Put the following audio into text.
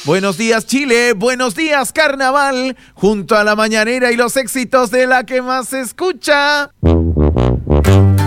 Buenos días Chile, buenos días Carnaval, junto a la mañanera y los éxitos de la que más se escucha.